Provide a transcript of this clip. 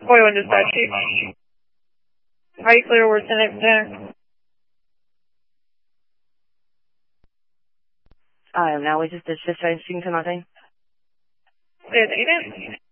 41 dispatch. Are you clear? We're 10-8. I am now. Is this the dispatch speaking to nothing? Say it again.